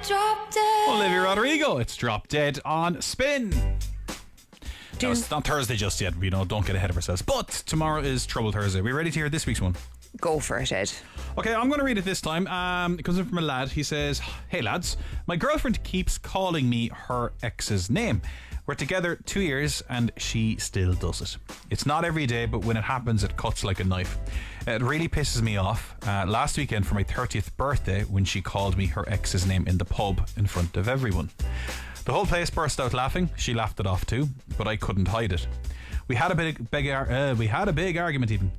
Drop Dead. Olivia Rodrigo, it's Drop Dead on Spin. No, it's not Thursday just yet, don't get ahead of ourselves. But tomorrow is Trouble Thursday. Are we ready to hear this week's one? Go for it, Ed. Okay, I'm going to read it this time. It comes in from a lad. He says, "Hey lads, my girlfriend keeps calling me her ex's name. We're together 2 years and she still does it. It's not every day, but when it happens, it cuts like a knife. It really pisses me off. Last weekend for my 30th birthday, when she called me her ex's name in the pub in front of everyone. The whole place burst out laughing. She laughed it off too, but I couldn't hide it. We had a big argument even.